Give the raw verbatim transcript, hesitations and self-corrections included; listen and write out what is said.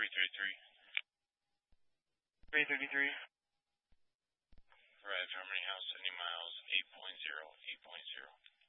three thirty-three. three thirty-three. Arrived Harmony House, seventy miles, eight point zero, eight point zero.